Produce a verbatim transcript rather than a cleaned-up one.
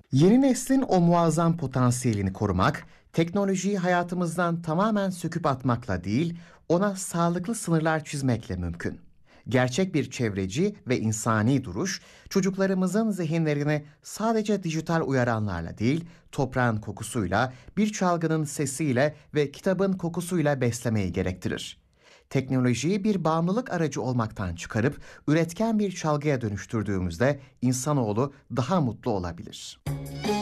Yeni neslin o muazzam potansiyelini korumak, teknolojiyi hayatımızdan tamamen söküp atmakla değil, ona sağlıklı sınırlar çizmekle mümkün. Gerçek bir çevreci ve insani duruş, çocuklarımızın zihinlerini sadece dijital uyaranlarla değil, toprağın kokusuyla, bir çalgının sesiyle ve kitabın kokusuyla beslemeyi gerektirir. Teknolojiyi bir bağımlılık aracı olmaktan çıkarıp üretken bir çalgıya dönüştürdüğümüzde insanoğlu daha mutlu olabilir.